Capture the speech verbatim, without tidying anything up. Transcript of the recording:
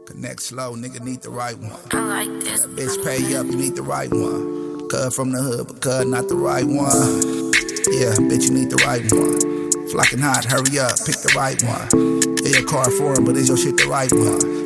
Connect slow, nigga need the right one. I like this. That bitch pay you up, you need the right one. Cuz from the hood, but cuz not the right one. Yeah, bitch, you need the right one. Flocking hot, hurry up, pick the right one. Yeah, your car foreign, but is your shit the right one?